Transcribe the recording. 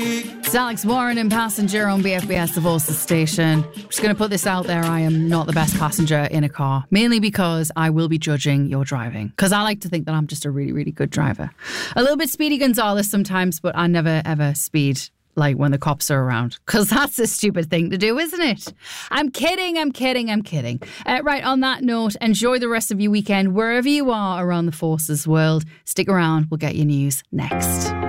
It's Alex Warren and Passenger on BFBS, the Voice Station. I'm just going to put this out there. I am not the best passenger in a car, mainly because I will be judging your driving. Because I like to think that I'm just a really, really good driver. A little bit Speedy Gonzales sometimes, but I never, ever speed like when the cops are around, because that's a stupid thing to do, isn't it? I'm kidding. Right, on that note, enjoy the rest of your weekend wherever you are around the Forces world. Stick around, we'll get your news next.